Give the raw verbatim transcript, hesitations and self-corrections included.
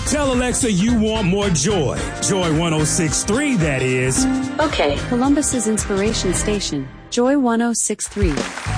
Tell Alexa you want more joy. Joy one oh six point three, that is. Okay. Columbus's inspiration station, Joy one oh six point three.